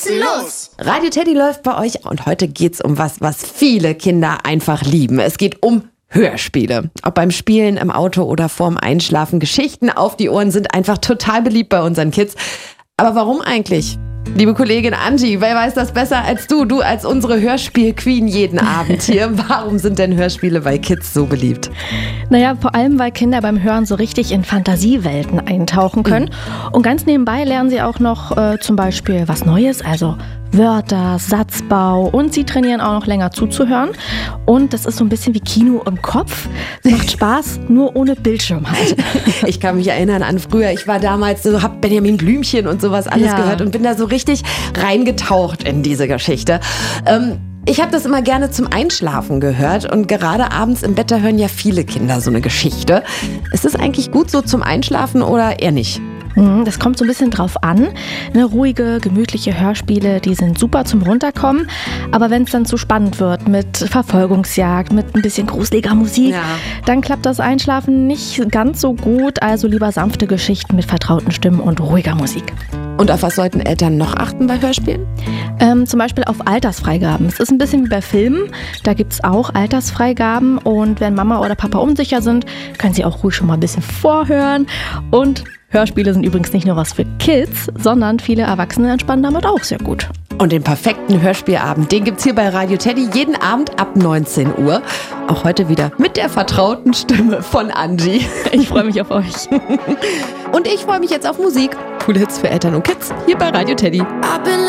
sie los! Radio Teddy läuft bei euch und heute geht's um was viele Kinder einfach lieben. Es geht um Hörspiele. Ob beim Spielen, im Auto oder vorm Einschlafen. Geschichten auf die Ohren sind einfach total beliebt bei unseren Kids. Aber warum eigentlich? Liebe Kollegin Angie, wer weiß das besser als du? Du als unsere Hörspiel-Queen jeden Abend hier. Warum sind denn Hörspiele bei Kids so beliebt? Naja, vor allem, weil Kinder beim Hören so richtig in Fantasiewelten eintauchen können. Und ganz nebenbei lernen sie auch noch zum Beispiel was Neues, also Wörter, Satzbau, und sie trainieren auch noch länger zuzuhören. Und das ist so ein bisschen wie Kino im Kopf. Es macht Spaß, nur ohne Bildschirm halt. Ich kann mich erinnern an früher. Ich war damals so, hab Benjamin Blümchen und sowas alles gehört und bin da so richtig reingetaucht in diese Geschichte. Ich habe das immer gerne zum Einschlafen gehört und gerade abends im Bett, da hören ja viele Kinder so eine Geschichte. Ist das eigentlich gut so zum Einschlafen oder eher nicht? Das kommt so ein bisschen drauf an. Ruhige, gemütliche Hörspiele, die sind super zum Runterkommen. Aber wenn es dann zu spannend wird mit Verfolgungsjagd, mit ein bisschen gruseliger Musik, dann klappt das Einschlafen nicht ganz so gut. Also lieber sanfte Geschichten mit vertrauten Stimmen und ruhiger Musik. Und auf was sollten Eltern noch achten bei Hörspielen? Zum Beispiel auf Altersfreigaben. Es ist ein bisschen wie bei Filmen. Da gibt es auch Altersfreigaben. Und wenn Mama oder Papa unsicher sind, können sie auch ruhig schon mal ein bisschen vorhören. Und Hörspiele sind übrigens nicht nur was für Kids, sondern viele Erwachsene entspannen damit auch sehr gut. Und den perfekten Hörspielabend, den gibt's hier bei Radio Teddy jeden Abend ab 19 Uhr. Auch heute wieder mit der vertrauten Stimme von Angie. Ich freue mich auf euch. Und ich freue mich jetzt auf Musik. Coole Hits für Eltern und Kids hier bei Radio Teddy.